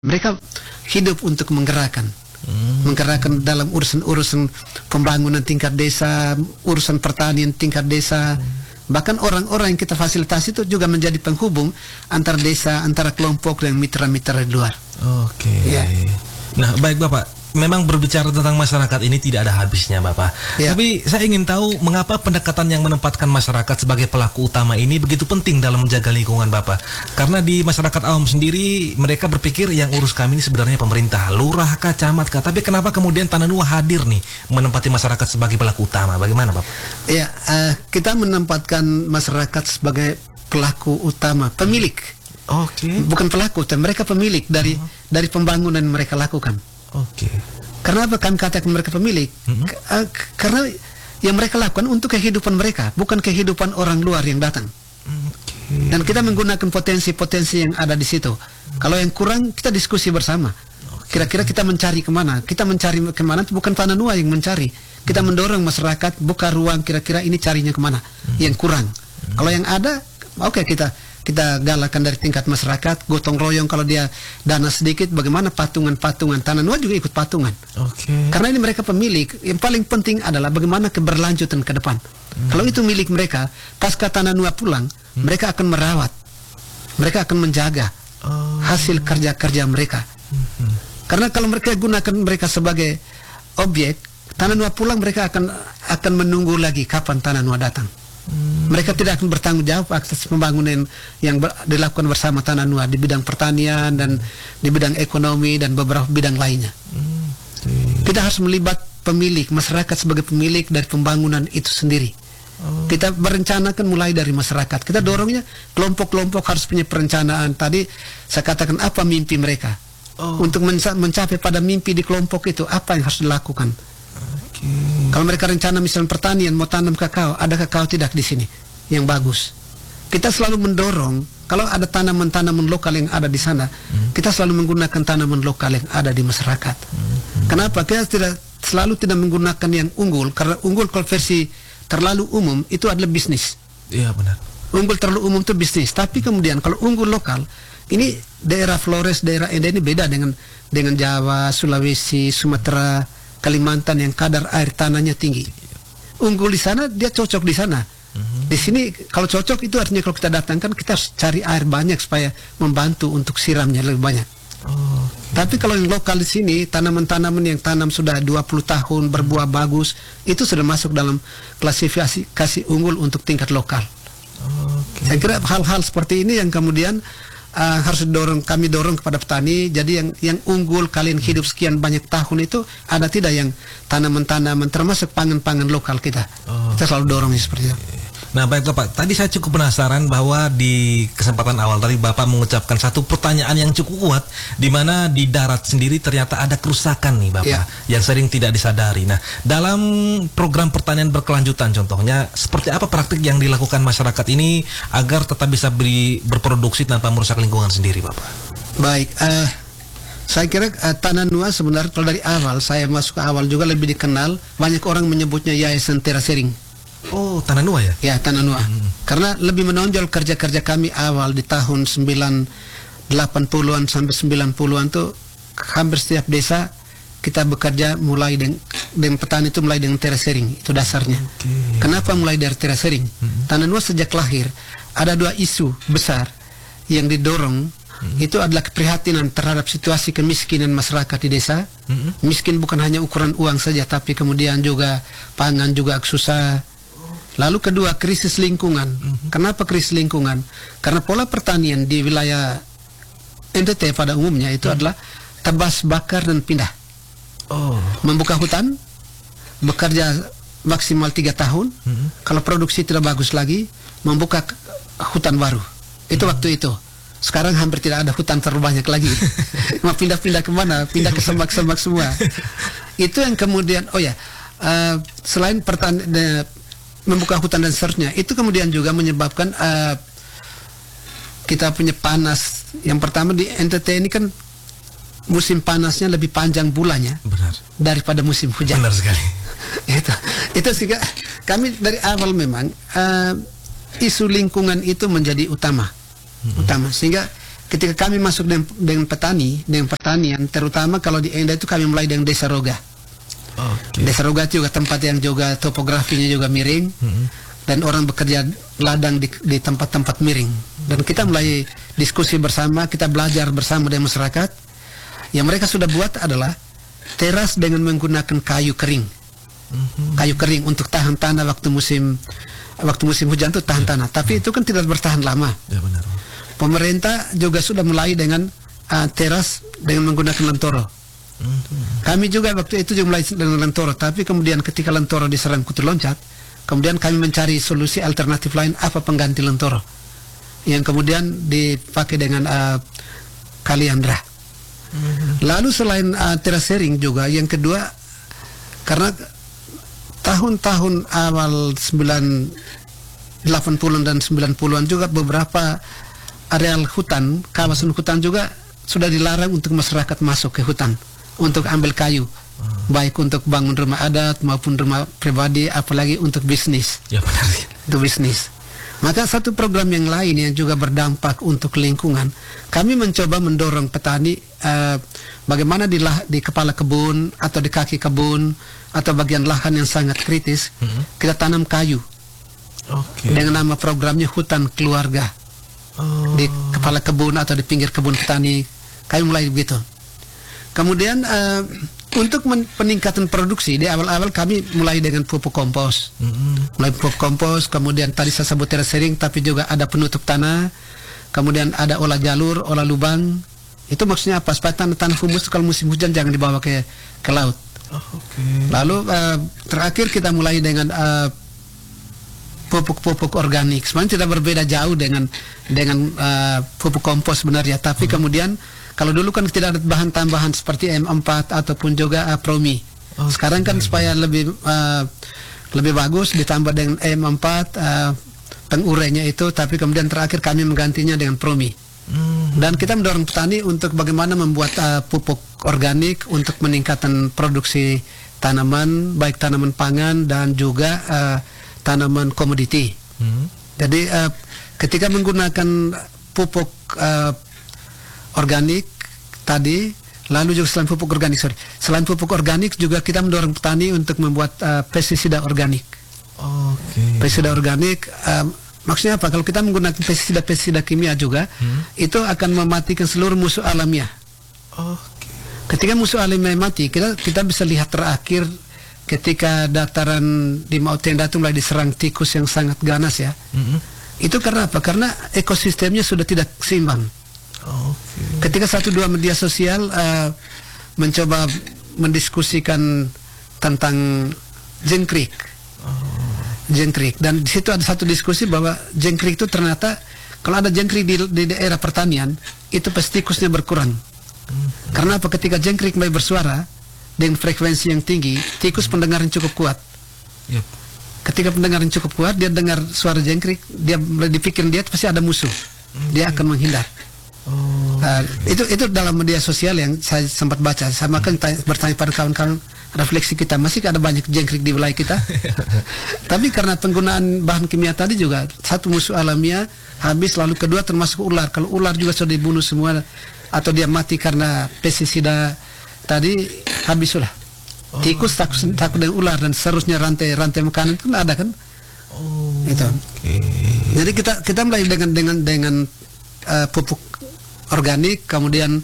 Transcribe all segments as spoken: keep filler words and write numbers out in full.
Mereka hidup untuk menggerakkan, hmm. menggerakkan dalam urusan-urusan pembangunan tingkat desa, urusan pertanian tingkat desa. Hmm. Bahkan orang-orang yang kita fasilitasi itu juga menjadi penghubung antara desa, antara kelompok dan mitra-mitra di luar. Oke. Okay. Ya. Nah, baik Bapak. Memang berbicara tentang masyarakat ini tidak ada habisnya Bapak. Ya. Tapi saya ingin tahu mengapa pendekatan yang menempatkan masyarakat sebagai pelaku utama ini begitu penting dalam menjaga lingkungan Bapak. Karena di masyarakat awam sendiri mereka berpikir yang urus kami ini sebenarnya pemerintah, lurah kah, camat kah. Tapi kenapa kemudian Tananua hadir nih menempati masyarakat sebagai pelaku utama? Bagaimana Bapak? Ya, uh, kita menempatkan masyarakat sebagai pelaku utama, pemilik. Oke. Okay. Bukan pelaku, mereka pemilik dari uh -huh. dari pembangunan yang mereka lakukan. Oke. Okay. Karena apa kami katakan mereka pemilik? Mm-hmm. Karena yang mereka lakukan untuk kehidupan mereka, bukan kehidupan orang luar yang datang. Okay. Dan kita menggunakan potensi-potensi yang ada di situ. Mm-hmm. Kalau yang kurang, kita diskusi bersama. Kira-kira okay. kita mencari kemana? Kita mencari kemana? Bukan Tananua yang mencari. Kita mm-hmm. mendorong masyarakat buka ruang. Kira-kira ini carinya kemana? Mm-hmm. Yang kurang. Mm-hmm. Kalau yang ada, oke okay, kita. Kita galakan dari tingkat masyarakat, gotong royong. Kalau dia dana sedikit, bagaimana patungan-patungan. Tananua juga ikut patungan. Okay. Karena ini mereka pemilik. Yang paling penting adalah bagaimana keberlanjutan ke depan. Hmm. Kalau itu milik mereka, pasca Tananua pulang, hmm. mereka akan merawat, mereka akan menjaga oh. hasil kerja-kerja mereka. Hmm. Karena kalau mereka gunakan mereka sebagai objek, Tananua pulang mereka akan akan menunggu lagi kapan Tananua datang. Hmm. Mereka tidak akan bertanggung jawab atas pembangunan yang ber, dilakukan bersama Tananua di bidang pertanian dan di bidang ekonomi dan beberapa bidang lainnya. Hmm. Kita harus melibat pemilik, masyarakat sebagai pemilik dari pembangunan itu sendiri. Oh. Kita merencanakan mulai dari masyarakat. Kita dorongnya kelompok-kelompok harus punya perencanaan. Tadi saya katakan apa mimpi mereka. Oh. Untuk menca mencapai pada mimpi di kelompok itu apa yang harus dilakukan. Hmm. Kalau mereka rencana misalnya pertanian mau tanam kakao, ada kakao tidak di sini yang bagus. Kita selalu mendorong kalau ada tanaman-tanaman lokal yang ada di sana, hmm. kita selalu menggunakan tanaman lokal yang ada di masyarakat. Hmm. Kenapa? Kita tidak selalu tidak menggunakan yang unggul karena unggul kalau versi terlalu umum itu adalah bisnis. Iya benar. Unggul terlalu umum itu bisnis. Tapi kemudian kalau unggul lokal, ini daerah Flores, daerah Ende ini beda dengan dengan Jawa, Sulawesi, Sumatera, Kalimantan yang kadar air tanahnya tinggi. Unggul di sana, dia cocok di sana. Mm-hmm. Di sini kalau cocok itu artinya kalau kita datangkan kita harus cari air banyak supaya membantu untuk siramnya lebih banyak. Oh, okay. Tapi kalau yang lokal di sini tanaman-tanaman yang tanam sudah dua puluh tahun berbuah bagus itu sudah masuk dalam klasifikasi kasih unggul untuk tingkat lokal. Oh, okay. Saya kira hal-hal seperti ini yang kemudian Uh, harus dorong kami dorong kepada petani. Jadi yang yang unggul kalian hidup sekian banyak tahun itu ada tidak yang tanaman-tanaman termasuk pangan-pangan lokal kita. Oh. Kita selalu dorongnya seperti itu. Nah baik Bapak, tadi saya cukup penasaran bahwa di kesempatan awal tadi Bapak mengucapkan satu pertanyaan yang cukup kuat, di mana di darat sendiri ternyata ada kerusakan nih Bapak, ya. Yang sering tidak disadari. Nah dalam program pertanian berkelanjutan contohnya, seperti apa praktik yang dilakukan masyarakat ini agar tetap bisa beri, berproduksi tanpa merusak lingkungan sendiri Bapak? Baik, uh, saya kira uh, Tananua sebenarnya kalau dari awal, saya masuk ke awal juga lebih dikenal, banyak orang menyebutnya Yayasan Terasering. Oh, Tananua ya? Ya, Tananua. Hmm. Karena lebih menonjol kerja-kerja kami awal di tahun sembilan delapan puluhan sampai sembilan puluhan tuh hampir setiap desa kita bekerja mulai dengan, dengan petani itu mulai dengan terasering, itu dasarnya. Okay. Kenapa mulai dari terasering? Hmm. Tananua sejak lahir ada dua isu besar yang didorong. Hmm. Itu adalah keprihatinan terhadap situasi kemiskinan masyarakat di desa. Hmm. Miskin bukan hanya ukuran uang saja, tapi kemudian juga pangan juga susah. Lalu kedua, krisis lingkungan. Mm-hmm. Kenapa krisis lingkungan? Karena pola pertanian di wilayah N T T pada umumnya itu mm-hmm. adalah tebas, bakar, dan pindah. Oh. Membuka hutan, bekerja maksimal tiga tahun. Mm-hmm. Kalau produksi tidak bagus lagi, membuka hutan baru. Itu mm-hmm. waktu itu. Sekarang hampir tidak ada hutan terlalu banyak lagi. Mau pindah-pindah kemana? Pindah ke semak-semak semua. Itu yang kemudian, oh ya, uh, selain pertanian, membuka hutan dan seterusnya, itu kemudian juga menyebabkan uh, kita punya panas. Yang pertama di N T T ini kan musim panasnya lebih panjang bulannya. Benar. Daripada musim hujan. Benar sekali. itu itu sehingga kami dari awal memang uh, isu lingkungan itu menjadi utama, mm-hmm. utama sehingga ketika kami masuk dengan, dengan petani, dengan pertanian, terutama kalau di Enda itu kami mulai dengan Desa Roga. Okay. Desa Roga itu juga tempat yang juga topografinya juga miring, mm-hmm. dan orang bekerja ladang di, di tempat-tempat miring. Dan kita mulai diskusi bersama, kita belajar bersama dengan masyarakat. Yang mereka sudah buat adalah teras dengan menggunakan kayu kering, mm-hmm. kayu kering untuk tahan tanah waktu musim waktu musim hujan itu tahan ya. tanah. Tapi ya. itu kan tidak bertahan lama. Ya, benar. Pemerintah juga sudah mulai dengan uh, teras dengan menggunakan lentoro. Mm-hmm. Kami juga waktu itu juga mulai dengan lentoro. Tapi kemudian ketika lentoro diserang kutu loncat, kemudian kami mencari solusi alternatif lain, apa pengganti lentoro, yang kemudian dipakai dengan uh, kaliandra. Mm-hmm. Lalu selain uh, terasering juga, yang kedua, karena tahun-tahun awal sembilan delapan puluhan dan sembilan puluhan juga beberapa areal hutan, kawasan hutan juga sudah dilarang untuk masyarakat masuk ke hutan untuk ambil kayu, hmm. baik untuk bangun rumah adat maupun rumah pribadi, apalagi untuk bisnis. Ya benar. Untuk bisnis. Maka satu program yang lain yang juga berdampak untuk lingkungan, kami mencoba mendorong petani uh, bagaimana di, lah, di kepala kebun atau di kaki kebun atau bagian lahan yang sangat kritis, hmm. kita tanam kayu. Okay. Dengan nama programnya hutan keluarga. Oh. Di kepala kebun atau di pinggir kebun petani, kami mulai begitu. Kemudian uh, untuk peningkatan produksi, di awal-awal kami mulai dengan pupuk kompos, mm-hmm. mulai pupuk kompos, kemudian tadi saya sebut terasering, tapi juga ada penutup tanah, kemudian ada olah jalur, olah lubang. Itu maksudnya apa? Supaya tanah-tanah humus kalau musim hujan jangan dibawa ke ke laut. Oh, okay. Lalu uh, terakhir kita mulai dengan uh, pupuk-pupuk organik. Sebenarnya tidak berbeda jauh dengan dengan uh, pupuk kompos sebenarnya, tapi hmm. kemudian kalau dulu kan tidak ada bahan tambahan seperti M empat ataupun juga uh, Promi. Okay. Sekarang kan supaya lebih uh, lebih bagus ditambah dengan M empat uh, pengurainya itu, tapi kemudian terakhir kami menggantinya dengan Promi. Hmm. Dan kita mendorong petani untuk bagaimana membuat uh, pupuk organik untuk meningkatkan produksi tanaman, baik tanaman pangan dan juga uh, tanaman komoditi. Hmm. Jadi uh, ketika menggunakan pupuk uh, organik tadi, lalu juga selain pupuk organik, sorry, selain pupuk organik juga kita mendorong petani untuk membuat uh, pestisida organik. Okay. Pestisida organik, uh, maksudnya apa? Kalau kita menggunakan pestisida-pestisida kimia juga, hmm. itu akan mematikan seluruh musuh alamiah. Okay. Ketika musuh alamiah mati, kita kita bisa lihat terakhir ketika dataran di Mautenda itu mulai diserang tikus yang sangat ganas ya. Mm-hmm. Itu karena apa? Karena ekosistemnya sudah tidak seimbang. Okay. Ketika satu dua media sosial uh, mencoba mendiskusikan tentang jengkrik, oh. jengkrik, dan di situ ada satu diskusi bahwa jengkrik itu ternyata kalau ada jengkrik di, di daerah pertanian itu pasti tikusnya berkurang. Mm-hmm. Karena apa? Ketika jengkrik mulai bersuara dengan frekuensi yang tinggi, tikus pendengaran cukup kuat. Yep. Ketika pendengaran cukup kuat, dia dengar suara jengkrik, dia dipikir dia pasti ada musuh, okay. dia akan menghindar. Oh, uh, okay. itu itu dalam media sosial yang saya sempat baca. Saya makan tanya, bertanya pada kawan-kawan, refleksi kita masih ada banyak jengkrik di wilayah kita. Tapi karena penggunaan bahan kimia tadi juga satu musuh alamiah habis, lalu kedua termasuk ular. Kalau ular juga sudah dibunuh semua atau dia mati karena pestisida tadi, habis sudah. Oh, tikus takut, okay. takut dengan ular dan seterusnya rantai-rantai makanan itu ada kan? Oh, itu. Okay. Jadi kita kita mulai dengan dengan dengan uh, pupuk organik, kemudian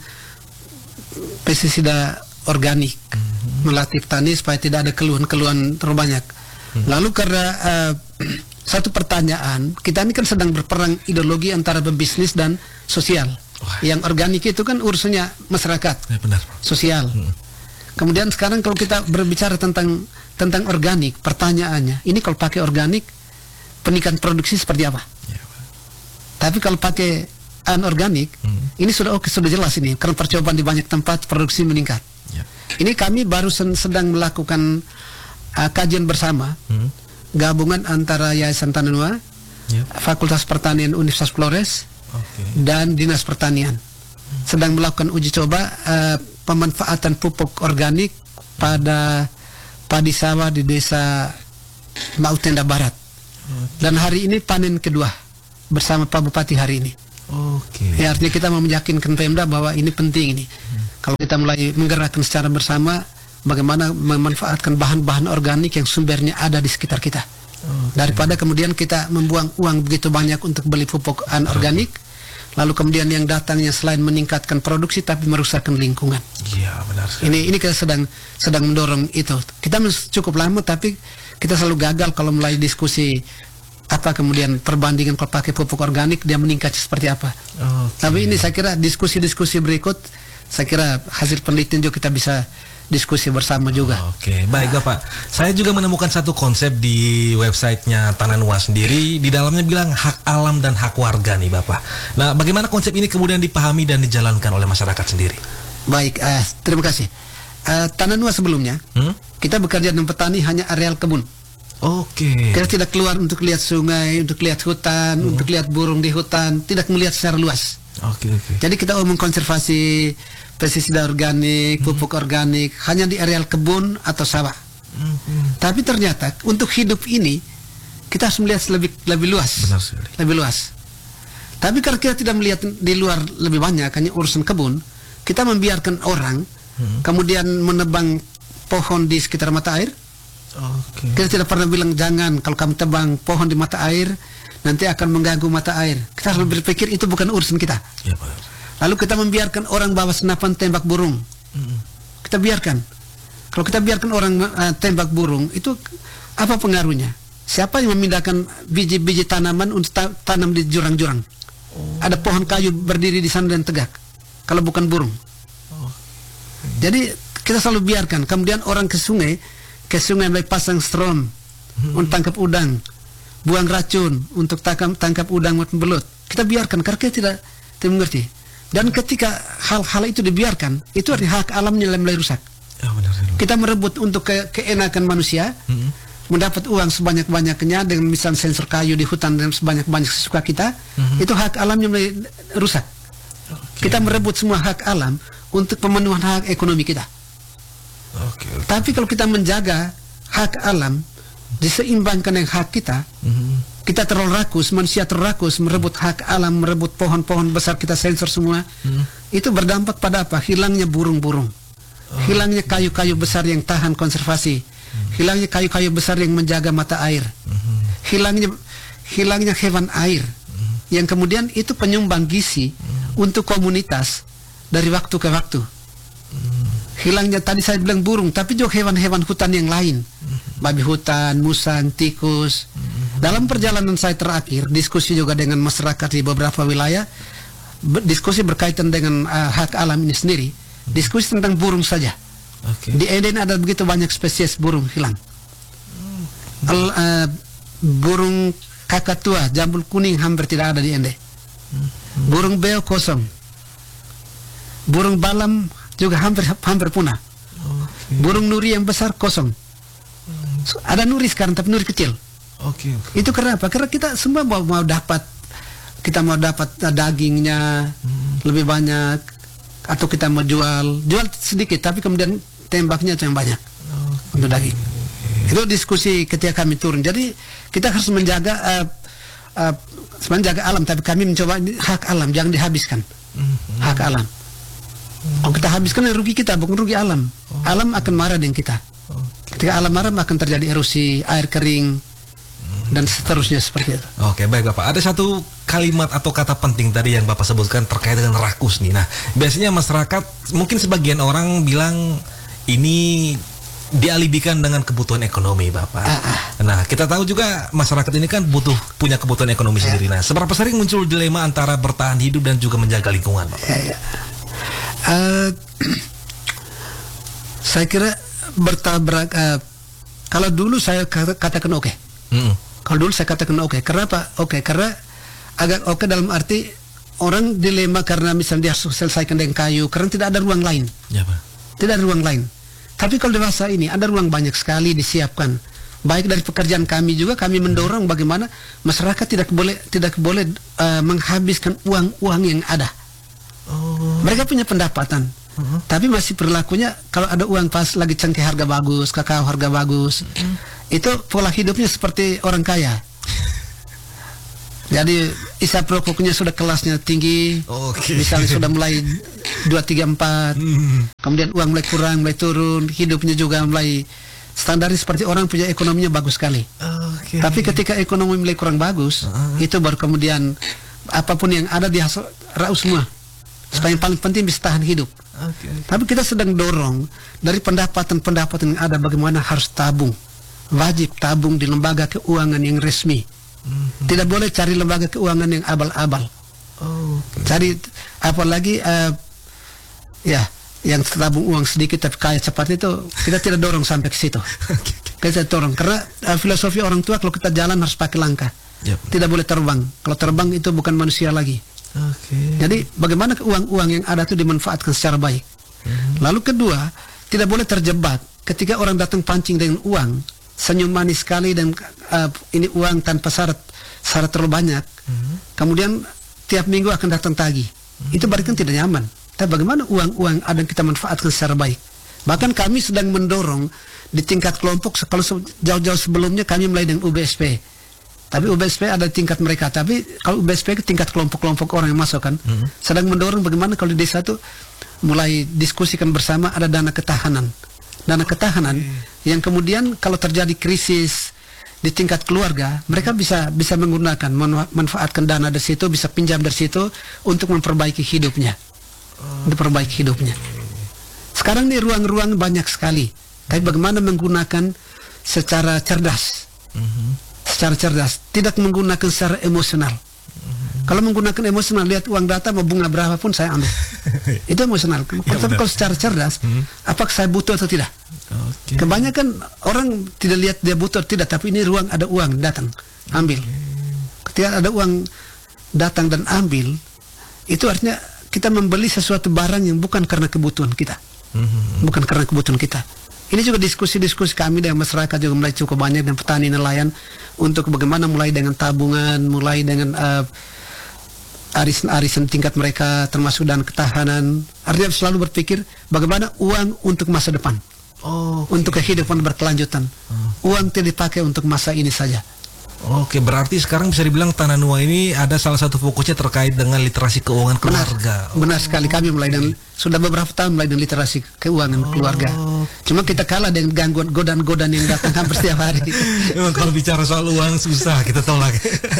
pestisida organik, mm-hmm. melatih petani supaya tidak ada keluhan-keluhan terlalu banyak. Mm-hmm. Lalu karena uh, satu pertanyaan, kita ini kan sedang berperang ideologi antara pebisnis dan sosial. Oh. Yang organik itu kan urusannya masyarakat, ya, benar. Sosial. Hmm. Kemudian sekarang kalau kita berbicara tentang tentang organik, pertanyaannya, ini kalau pakai organik, peningkatan produksi seperti apa? Ya. Tapi kalau pakai anorganik, hmm. ini sudah oke, sudah jelas ini, karena percobaan di banyak tempat produksi meningkat. Ya. Ini kami baru sedang melakukan uh, kajian bersama, hmm. gabungan antara Yayasan Tananua, ya. Fakultas Pertanian Universitas Flores, okay. dan Dinas Pertanian sedang melakukan uji coba uh, pemanfaatan pupuk organik pada padi sawah di desa Mautenda Barat. Okay. Dan hari ini panen kedua bersama Pak Bupati hari ini. Oke. Okay. Ya, artinya kita mau meyakinkan Pemda bahwa ini penting ini. Hmm. Kalau kita mulai menggerakkan secara bersama, bagaimana memanfaatkan bahan-bahan organik yang sumbernya ada di sekitar kita. Okay. Daripada kemudian kita membuang uang begitu banyak untuk beli pupuk organik, lalu kemudian yang datangnya selain meningkatkan produksi tapi merusakkan lingkungan. Iya, benar sekali. Ini ini kita sedang sedang mendorong itu. Kita cukup lama tapi kita selalu gagal kalau mulai diskusi apa kemudian perbandingan kalau pakai pupuk organik dia meningkat seperti apa. Okay. Tapi ini saya kira diskusi-diskusi berikut, saya kira hasil penelitian juga kita bisa diskusi bersama juga. Oke, okay. Baik Bapak. Saya juga menemukan satu konsep di websitenya Tananua sendiri. Di dalamnya bilang hak alam dan hak warga nih Bapak. Nah, bagaimana konsep ini kemudian dipahami dan dijalankan oleh masyarakat sendiri? Baik, uh, terima kasih. Uh, Tananua sebelumnya, hmm? kita bekerja dengan petani hanya areal kebun. Oke. Okay. Kita tidak keluar untuk lihat sungai, untuk lihat hutan, hmm. untuk lihat burung di hutan, tidak melihat secara luas. Oke, okay, oke. Okay. Jadi kita umum konservasi pestisida organik, pupuk hmm. organik hanya di areal kebun atau sawah. Hmm. Tapi ternyata untuk hidup ini kita harus melihat lebih lebih luas. Benar sekali. Lebih luas. Tapi kalau kita tidak melihat di luar lebih banyak hanya urusan kebun, kita membiarkan orang hmm. kemudian menebang pohon di sekitar mata air. Okay. Kita tidak pernah bilang jangan kalau kamu tebang pohon di mata air nanti akan mengganggu mata air. Kita harus berpikir itu bukan urusan kita. Ya, benar. Lalu kita membiarkan orang bawa senapan tembak burung. Mm. Kita biarkan. Kalau kita biarkan orang uh, tembak burung itu apa pengaruhnya? Siapa yang memindahkan biji-biji tanaman untuk ta tanam di jurang-jurang? Oh. Ada pohon kayu berdiri di sana dan tegak. Kalau bukan burung. Oh. Mm. Jadi kita selalu biarkan. Kemudian orang ke sungai ke sungai mulai pasang strom hmm. untuk tangkap udang, buang racun untuk tangkap, tangkap udang maupun belut. Kita biarkan karena kita tidak, tidak mengerti. Dan ketika hal-hal itu dibiarkan, itu artinya hak alamnya mulai rusak. Ya, benar, benar. Kita merebut untuk ke, keenakan manusia, hmm. mendapat uang sebanyak-banyaknya dengan misal sensor kayu di hutan dan sebanyak-banyak sesuka kita, hmm. itu hak alamnya mulai rusak. Okay. Kita merebut semua hak alam untuk pemenuhan hak ekonomi kita. Okay, okay. Tapi kalau kita menjaga hak alam diseimbangkan dengan hak kita, mm-hmm. kita terlalu rakus, manusia terlalu rakus merebut hak alam, merebut pohon-pohon besar kita sensor semua, mm-hmm. itu berdampak pada apa? Hilangnya burung-burung, oh. hilangnya kayu-kayu besar yang tahan konservasi, mm-hmm. hilangnya kayu-kayu besar yang menjaga mata air, mm-hmm. hilangnya hilangnya hewan air, mm-hmm. yang kemudian itu penyumbang gizi mm-hmm. untuk komunitas dari waktu ke waktu. Mm-hmm. Hilangnya tadi saya bilang burung, tapi juga hewan-hewan hutan yang lain, mm-hmm. babi hutan, musang, tikus. Mm-hmm. Dalam perjalanan saya terakhir, diskusi juga dengan masyarakat di beberapa wilayah, diskusi berkaitan dengan uh, hak alam ini sendiri, mm-hmm. diskusi tentang burung saja. Okay. Di Eden ada begitu banyak spesies burung hilang. Mm-hmm. Al, uh, burung kakatua, jambul kuning hampir tidak ada di Ende. Mm-hmm. Burung beo kosong. Burung balam juga hampir hampir punah. Okay. Burung nuri yang besar kosong. So, ada nuri sekarang tapi nuri kecil. Okay, okay. Itu karena apa? Karena kita semua mau, mau dapat kita mau dapat uh, dagingnya hmm. lebih banyak atau kita mau jual jual sedikit tapi kemudian tembaknya yang banyak okay. untuk daging. Okay. Itu diskusi ketika kami turun. Jadi kita harus menjaga uh, uh, menjaga alam tapi kami mencoba hak alam jangan dihabiskan. Hmm. Hak alam. Kalau kita habiskan rugi kita, bukan rugi alam. Oh. Alam akan marah dengan kita. Oh. Ketika alam marah akan terjadi erosi, air kering, hmm. dan seterusnya seperti itu. Oke, baik Bapak. Ada satu kalimat atau kata penting tadi yang Bapak sebutkan terkait dengan rakus nih. Nah, biasanya masyarakat, mungkin sebagian orang bilang ini dialibikan dengan kebutuhan ekonomi, Bapak. Ah, ah. Nah, kita tahu juga masyarakat ini kan butuh punya kebutuhan ekonomi ya. sendiri. Nah, seberapa sering muncul dilema antara bertahan hidup dan juga menjaga lingkungan, Bapak? Ya, ya. Uh, saya kira bertabrak. Uh, kalau dulu saya katakan oke. Okay. Mm. Kalau dulu saya katakan oke. Okay. Kenapa? Oke, okay, karena agak oke okay dalam arti orang dilema karena misalnya dia selesaikan dengan kayu, karena tidak ada ruang lain. Ya, Pak. Tidak ada ruang lain. Tapi kalau dewasa ini ada ruang banyak sekali disiapkan. Baik dari pekerjaan kami juga kami mendorong bagaimana masyarakat tidak boleh tidak boleh uh, menghabiskan uang-uang yang ada. Oh. Mereka punya pendapatan, uh-huh. tapi masih perilakunya kalau ada uang pas lagi cengkeh harga bagus, kakao harga bagus, uh-huh. itu pola hidupnya seperti orang kaya. Jadi isap rokoknya sudah kelasnya tinggi, okay. misalnya sudah mulai dua, tiga, empat, mm. kemudian uang mulai kurang, mulai turun, hidupnya juga mulai standaris seperti orang punya ekonominya bagus sekali. Okay. Tapi ketika ekonomi mulai kurang bagus, uh-huh. itu baru kemudian apapun yang ada dia raus semua. Supaya yang paling penting bisa tahan hidup. Okay, okay. Tapi kita sedang dorong dari pendapatan-pendapatan yang ada bagaimana harus tabung. Wajib tabung di lembaga keuangan yang resmi. Mm-hmm. Tidak boleh cari lembaga keuangan yang abal-abal. Oh, okay. Cari apalagi uh, ya yang tabung uang sedikit tapi kaya cepat itu kita tidak dorong sampai ke situ. Okay, okay. Kita dorong karena uh, filosofi orang tua kalau kita jalan harus pakai langkah. Yep. Tidak boleh terbang. Kalau terbang itu bukan manusia lagi. Okay. Jadi bagaimana uang-uang yang ada itu dimanfaatkan secara baik. Mm-hmm. Lalu kedua, tidak boleh terjebak ketika orang datang pancing dengan uang, senyum manis sekali dan uh, ini uang tanpa syarat syarat terlalu banyak. Mm-hmm. Kemudian tiap minggu akan datang tagih. Mm-hmm. Itu berarti kan tidak nyaman. Tapi bagaimana uang-uang ada yang kita manfaatkan secara baik. Bahkan kami sedang mendorong di tingkat kelompok, kalau jauh-jauh sebelumnya kami mulai dengan U B S P. Tapi U B S P ada tingkat mereka. Tapi kalau U B S P tingkat kelompok-kelompok orang yang masuk kan, hmm. sedang mendorong bagaimana kalau di desa itu mulai diskusikan bersama ada dana ketahanan. Dana ketahanan okay. yang kemudian kalau terjadi krisis di tingkat keluarga, mereka bisa bisa menggunakan manfaatkan dana dari situ, bisa pinjam dari situ untuk memperbaiki hidupnya, oh. untuk memperbaiki hidupnya. Sekarang nih ruang-ruang banyak sekali, tapi bagaimana menggunakan secara cerdas. Hmm. Secara cerdas, tidak menggunakan secara emosional. Mm-hmm. Kalau menggunakan emosional, lihat uang data mau bunga berapapun saya ambil. Itu emosional. Ya, tapi kalau secara cerdas, mm-hmm. apakah saya butuh atau tidak? Okay. Kebanyakan orang tidak lihat dia butuh atau tidak, tapi ini ruang ada uang datang, ambil. Okay. Ketika ada uang datang dan ambil, itu artinya kita membeli sesuatu barang yang bukan karena kebutuhan kita, mm-hmm. bukan karena kebutuhan kita. Ini juga diskusi-diskusi kami dengan masyarakat juga mulai cukup banyak dan petani nelayan untuk bagaimana mulai dengan tabungan, mulai dengan uh, arisan-arisan tingkat mereka termasuk dan ketahanan. Artinya selalu berpikir bagaimana uang untuk masa depan, oh, okay. untuk kehidupan berkelanjutan. Oh. Uang tidak dipakai untuk masa ini saja. Oke, berarti sekarang bisa dibilang Tanah Nuai ini ada salah satu fokusnya terkait dengan literasi keuangan keluarga. Benar, benar sekali, kami mulai dengan sudah beberapa tahun mulai dengan literasi keuangan oh. keluarga. Cuma kita kalah dengan gangguan godaan-godaan yang datang hampir setiap hari. Memang kalau bicara soal uang susah kita tolak.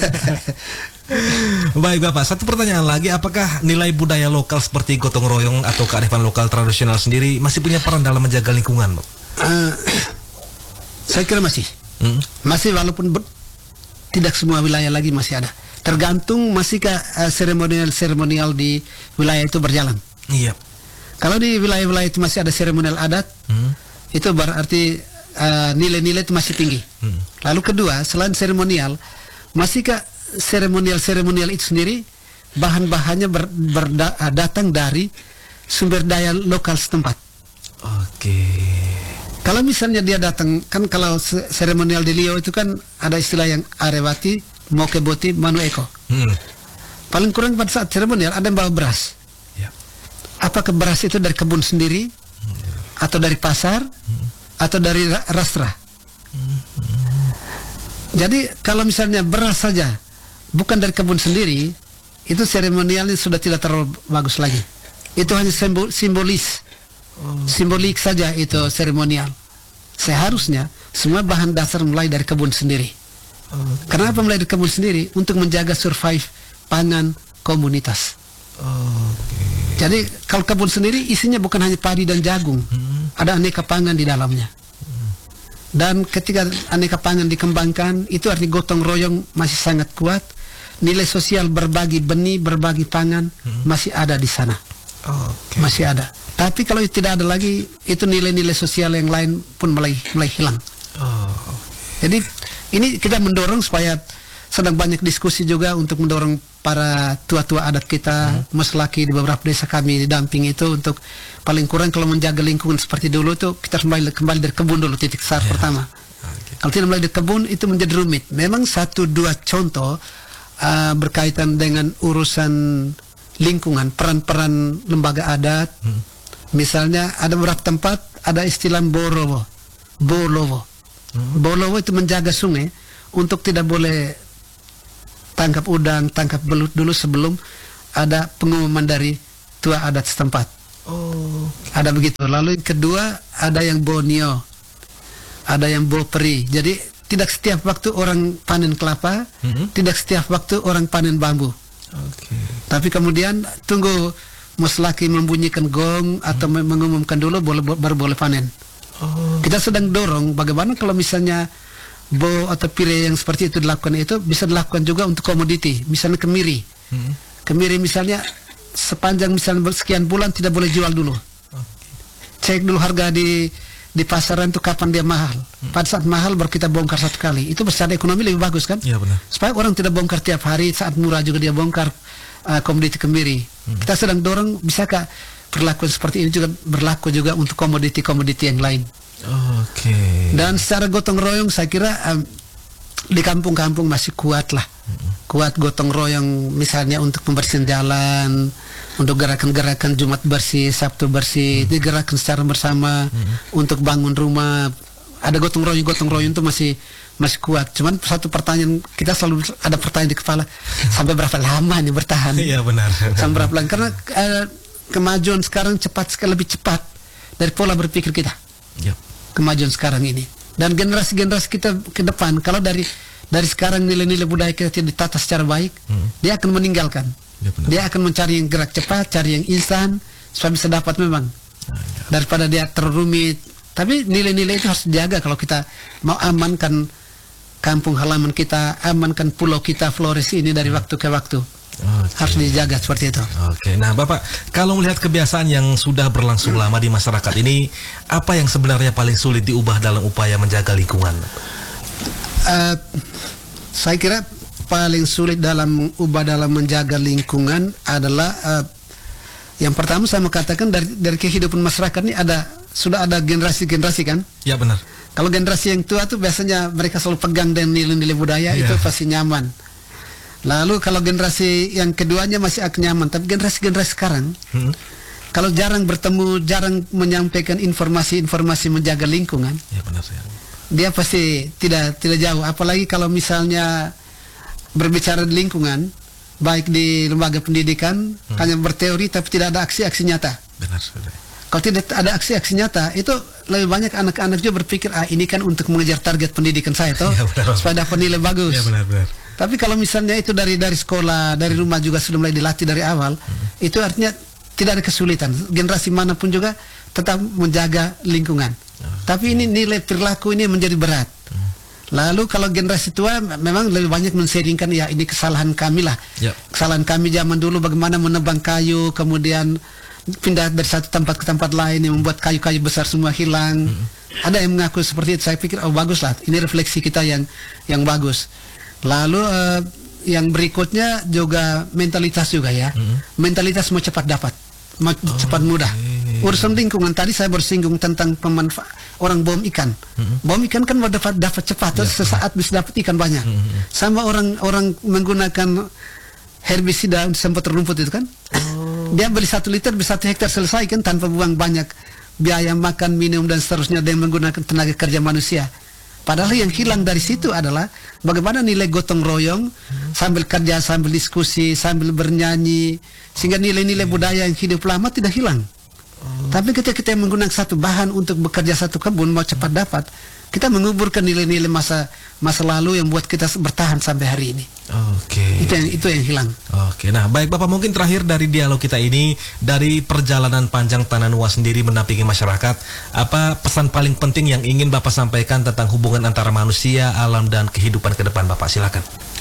Baik Bapak, satu pertanyaan lagi, apakah nilai budaya lokal seperti gotong royong atau kearifan lokal tradisional sendiri masih punya peran dalam menjaga lingkungan, Bapak? Uh, saya kira masih, hmm? masih walaupun tidak semua wilayah lagi masih ada. Tergantung masihkah uh, seremonial-seremonial di wilayah itu berjalan. Iya. Kalau di wilayah-wilayah itu masih ada seremonial adat, hmm. itu berarti uh, nilai-nilai itu masih tinggi. Hmm. Lalu kedua, selain seremonial, masihkah seremonial-seremonial itu sendiri bahan-bahannya ber, berda, uh, datang dari sumber daya lokal setempat. Oke. Kalau misalnya dia datang, kan kalau seremonial di Liau itu kan ada istilah yang arewati, mokeboti, manueko. Hmm. Paling kurang pada saat seremonial ada yang bawa beras. Ya. Apakah beras itu dari kebun sendiri, hmm. atau dari pasar, hmm. atau dari rastra? Hmm. Jadi kalau misalnya beras saja, bukan dari kebun sendiri, itu seremonialnya sudah tidak terlalu bagus lagi. Itu hanya simbol, simbolis. Oh. Simbolik saja itu seremonial. Seharusnya semua bahan dasar mulai dari kebun sendiri. Okay. Kenapa mulai dari kebun sendiri? Untuk menjaga survive pangan komunitas. Okay. Jadi kalau kebun sendiri isinya bukan hanya padi dan jagung, hmm. ada aneka pangan di dalamnya. Hmm. Dan ketika aneka pangan dikembangkan, itu artinya gotong royong masih sangat kuat. Nilai sosial berbagi benih, berbagi pangan hmm. masih ada di sana. Okay. Masih ada. Tapi kalau tidak ada lagi, itu nilai-nilai sosial yang lain pun mulai mulai hilang. Oh. Jadi ini kita mendorong supaya sedang banyak diskusi juga untuk mendorong para tua-tua adat kita, hmm. maslaki di beberapa desa kami didamping itu untuk paling kurang kalau menjaga lingkungan seperti dulu itu kita kembali kembali dari kebun dulu titik start yeah. pertama. Okay. Kalau tidak mulai dari kebun itu menjadi rumit. Memang satu dua contoh uh, berkaitan dengan urusan lingkungan, peran-peran lembaga adat. Hmm. Misalnya ada beberapa tempat ada istilah borowo, bolowo. Hmm. Bolowo itu menjaga sungai untuk tidak boleh tangkap udang, tangkap belut dulu sebelum ada pengumuman dari tua adat setempat. Oh. Ada begitu. Lalu yang kedua ada yang bonio, ada yang boperi. Jadi tidak setiap waktu orang panen kelapa, mm-hmm. tidak setiap waktu orang panen bambu. Okay. Tapi kemudian tunggu muslaki membunyikan gong atau mm-hmm. mengumumkan dulu boleh, baru boleh panen. Oh. Kita sedang dorong bagaimana kalau misalnya bo atau pire yang seperti itu dilakukan, itu bisa dilakukan juga untuk komoditi, misalnya kemiri. Mm-hmm. Kemiri misalnya sepanjang misalnya sekian bulan tidak boleh jual dulu. Okay. Cek dulu harga di di pasaran itu kapan dia mahal. Hmm. Pada saat mahal baru kita bongkar satu kali. Itu secara ekonomi lebih bagus kan? Iya benar. Supaya orang tidak bongkar tiap hari, saat murah juga dia bongkar uh, komoditi kemiri. Hmm. Kita sedang dorong, bisakah perlakuan seperti ini juga berlaku juga untuk komoditi-komoditi yang lain. Oh, Oke. Okay. Dan secara gotong royong saya kira um, di kampung-kampung masih kuat lah. Hmm. Kuat gotong royong misalnya untuk pembersihan jalan, untuk gerakan-gerakan Jumat bersih, Sabtu bersih, hmm. digerakkan secara bersama hmm. untuk bangun rumah. Ada gotong royong, gotong royong itu masih masih kuat. Cuman satu pertanyaan, kita selalu ada pertanyaan di kepala, sampai berapa lama nih bertahan? Iya benar. Sampai berapa lama? Karena uh, kemajuan sekarang cepat sekali, lebih cepat dari pola berpikir kita. Yep. Kemajuan sekarang ini. Dan generasi-generasi kita ke depan, kalau dari dari sekarang nilai-nilai budaya kita tidak ditata secara baik, hmm. dia akan meninggalkan. Ya, dia akan mencari yang gerak cepat, cari yang instan supaya bisa dapat memang. Ah, ya. Daripada dia terrumit. Tapi nilai-nilai itu harus dijaga kalau kita mau amankan kampung halaman kita, amankan pulau kita Flores ini dari waktu ke waktu. Okay. Harus dijaga seperti itu. Oke, okay. Nah Bapak, kalau melihat kebiasaan yang sudah berlangsung hmm. lama di masyarakat ini, apa yang sebenarnya paling sulit diubah dalam upaya menjaga lingkungan? Uh, saya kira paling sulit dalam ubah dalam menjaga lingkungan adalah uh, yang pertama saya mau katakan dari dari kehidupan masyarakat ini ada sudah ada generasi-generasi kan? Ya benar. Kalau generasi yang tua tuh biasanya mereka selalu pegang dengan nilai-nilai budaya, ya. Itu pasti nyaman. Lalu kalau generasi yang keduanya masih akan nyaman, tapi generasi-generasi sekarang hmm. kalau jarang bertemu, jarang menyampaikan informasi-informasi menjaga lingkungan. Ya benar ya. Dia pasti tidak tidak jauh, apalagi kalau misalnya berbicara di lingkungan, baik di lembaga pendidikan hmm. hanya berteori tapi tidak ada aksi-aksi nyata. Benar, benar. Kalau tidak ada aksi-aksi nyata, itu lebih banyak anak-anak juga berpikir, ah ini kan untuk mengejar target pendidikan saya toh, ya, supaya dapat nilai bagus. Ya, benar, benar. Tapi kalau misalnya itu dari dari sekolah, dari rumah juga sudah mulai dilatih dari awal, hmm. itu artinya tidak ada kesulitan. Generasi manapun juga tetap menjaga lingkungan. Oh, tapi ini nilai perilaku ini menjadi berat. Hmm. Lalu kalau generasi tua memang lebih banyak menseringkan, ya ini kesalahan kami lah. Yep. Kesalahan kami zaman dulu bagaimana menebang kayu, kemudian pindah dari satu tempat ke tempat lain yang membuat kayu-kayu besar semua hilang. Hmm. Ada yang mengaku seperti itu. Saya pikir oh bagus lah, ini refleksi kita yang yang bagus. Lalu uh, yang berikutnya juga mentalitas juga ya. Hmm. Mentalitas mau cepat dapat, mau oh, cepat mudah. Okay. Urusan lingkungan tadi saya bersinggung tentang pemanfaat orang bom ikan. Hmm. Bom ikan kan mau dapat dapat cepat, terus ya, sesaat bisa dapat ikan banyak. Hmm. Sama orang orang menggunakan herbisida untuk semprot rumput itu kan. Oh. Dia beli satu liter bisa satu hektar selesai kan tanpa buang banyak biaya makan, minum dan seterusnya dengan menggunakan tenaga kerja manusia. Padahal yang hilang dari situ adalah bagaimana nilai gotong royong hmm. sambil kerja, sambil diskusi, sambil bernyanyi, sehingga nilai-nilai budaya yang hidup lama tidak hilang. Oh. Tapi ketika kita menggunakan satu bahan untuk bekerja satu kebun mau cepat dapat, kita menguburkan nilai-nilai masa masa lalu yang buat kita bertahan sampai hari ini. Oke. Okay. Itu yang itu yang hilang. Oke. Okay. Nah, baik Bapak, mungkin terakhir dari dialog kita ini, dari perjalanan panjang Tanah Nuwa sendiri mendampingi masyarakat, apa pesan paling penting yang ingin Bapak sampaikan tentang hubungan antara manusia, alam dan kehidupan ke depan, Bapak? Silakan.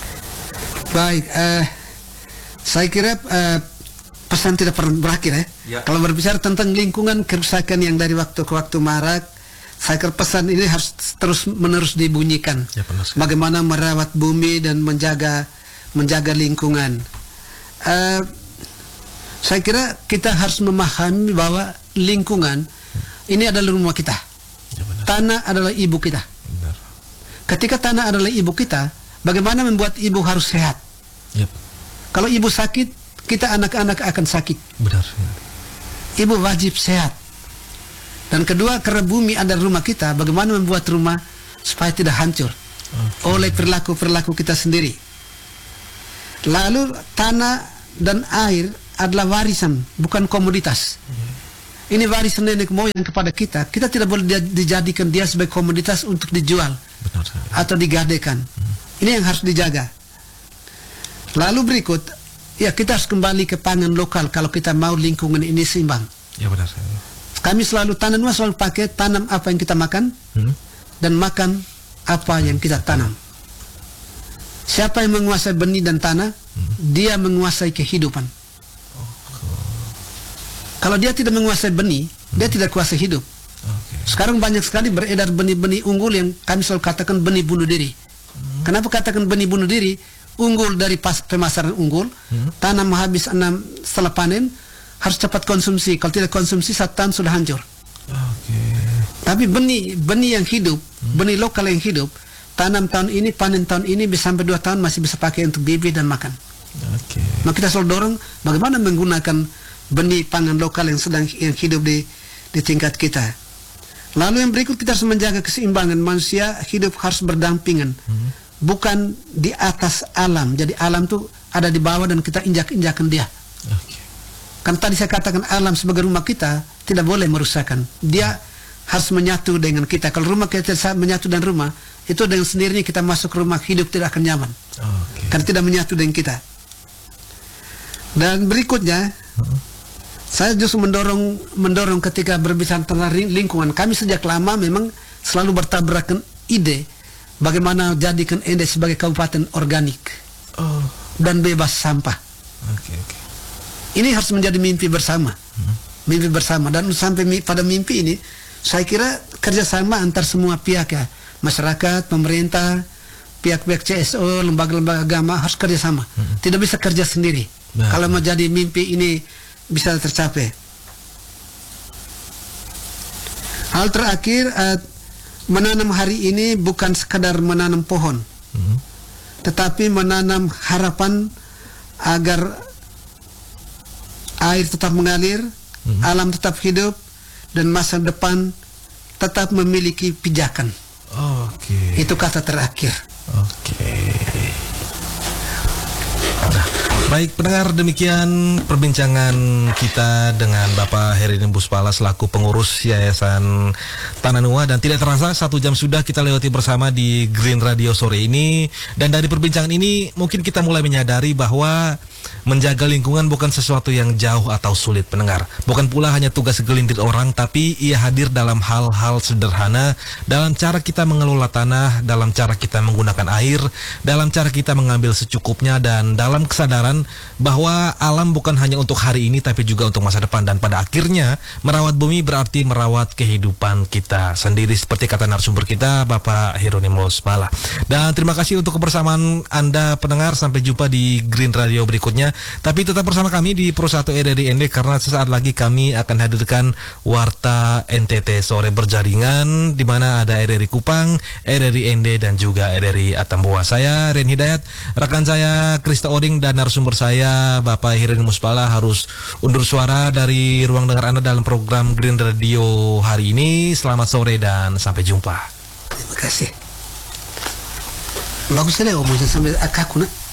Baik, uh, saya kira uh, pesan tidak pernah berakhir ya. Ya. Kalau berbicara tentang lingkungan, kerusakan yang dari waktu ke waktu marak, saya kira pesan ini harus terus menerus dibunyikan. Ya, bagaimana merawat bumi dan menjaga menjaga lingkungan. Uh, saya kira kita harus memahami bahwa lingkungan ini adalah rumah kita. Ya, tanah adalah ibu kita. Benar. Ketika tanah adalah ibu kita, bagaimana membuat ibu harus sehat? Yep. Kalau ibu sakit, kita anak-anak akan sakit. Benar. Ya. Ibu wajib sehat. Dan kedua, karena bumi adalah rumah kita, bagaimana membuat rumah supaya tidak hancur okay. oleh perilaku-perilaku kita sendiri. Lalu tanah dan air adalah warisan, bukan komoditas. Ini warisan nenek moyang kepada kita. Kita tidak boleh dia, dijadikan dia sebagai komoditas untuk dijual. Benar, atau digadekan. Hmm. Ini yang harus dijaga. Lalu berikut, ya kita harus kembali ke pangan lokal kalau kita mau lingkungan ini seimbang. Ya benar. Kami selalu tanam, selalu pakai tanam apa yang kita makan, hmm. dan makan apa yang kita tanam. Siapa yang menguasai benih dan tanah, hmm. dia menguasai kehidupan. Kalau dia tidak menguasai benih, hmm. dia tidak kuasai hidup. Okay. Sekarang banyak sekali beredar benih-benih unggul yang kami selalu katakan benih bunuh diri. Hmm. Kenapa katakan benih bunuh diri? Unggul dari pas pemasaran unggul, hmm. tanam habis enam setelah panen, harus cepat konsumsi. Kalau tidak konsumsi, satu tahun sudah hancur. Okay. Tapi benih benih yang hidup, hmm. benih lokal yang hidup, tanam tahun ini, panen tahun ini, bisa sampai dua tahun masih bisa pakai untuk bibit dan makan. Okay. Maka kita selalu dorong bagaimana menggunakan benih pangan lokal yang sedang yang hidup di di tingkat kita. Lalu yang berikut, kita harus menjaga keseimbangan. Manusia hidup harus berdampingan, hmm. bukan di atas alam. Jadi alam tuh ada di bawah dan kita injak-injakan dia. Okay. Kan tadi saya katakan alam sebagai rumah kita tidak boleh merusakkan. Dia hmm. harus menyatu dengan kita. Kalau rumah kita tidak menyatu dengan rumah, itu dengan sendirinya kita masuk rumah, hidup tidak akan nyaman. Okay. Karena tidak menyatu dengan kita. Dan berikutnya, hmm. saya justru mendorong mendorong ketika berbicara tentang lingkungan. Kami sejak lama memang selalu bertabrakan ide bagaimana jadikan Ende sebagai kabupaten organik, oh. dan bebas sampah. Okay, okay. Ini harus menjadi mimpi bersama, hmm. mimpi bersama. Dan sampai pada mimpi ini, saya kira kerjasama antar semua pihak, ya, masyarakat, pemerintah, pihak-pihak C S O, lembaga-lembaga agama harus kerjasama. Hmm. Tidak bisa kerja sendiri. Nah. Kalau mau jadi mimpi ini bisa tercapai. Hal terakhir, uh, menanam hari ini bukan sekadar menanam pohon, hmm. tetapi menanam harapan agar air tetap mengalir, hmm. alam tetap hidup, dan masa depan tetap memiliki pijakan. Okay. Itu kata terakhir. Oke. Okay. Nah, baik pendengar, demikian perbincangan kita dengan Bapak Herini Muspala selaku pengurus Yayasan Tananua. Dan tidak terasa satu jam sudah kita lewati bersama di Green Radio sore ini. Dan dari perbincangan ini mungkin kita mulai menyadari bahwa menjaga lingkungan bukan sesuatu yang jauh atau sulit, pendengar. Bukan pula hanya tugas segelintir orang, tapi ia hadir dalam hal-hal sederhana, dalam cara kita mengelola tanah, dalam cara kita menggunakan air, dalam cara kita mengambil secukupnya, dan dalam kesadaran bahwa alam bukan hanya untuk hari ini, tapi juga untuk masa depan. Dan pada akhirnya, merawat bumi berarti merawat kehidupan kita sendiri, seperti kata narasumber kita, Bapak Herini Muspala. Dan terima kasih untuk kebersamaan Anda, pendengar. Sampai jumpa di Green Radio berikutnya. Tapi tetap bersama kami di Pro satu R R I N D, karena sesaat lagi kami akan hadirkan Warta N T T Sore Berjaringan, di mana ada R R I Kupang, R R I N D, dan juga R R I Atambua. Saya Ren Hidayat, rekan saya Krista Oding, dan narasumber saya Bapak Herini Muspala harus undur suara dari ruang dengar Anda dalam program Green Radio hari ini. Selamat sore dan sampai jumpa. Terima kasih. Bagus sekali omongnya sampai akaku, nak.